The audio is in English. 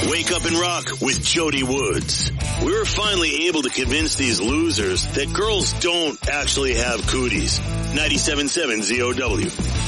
Wake Up and Rock with Jody Woods. We were finally able to convince these losers that girls don't actually have cooties. 97.7 ZOW.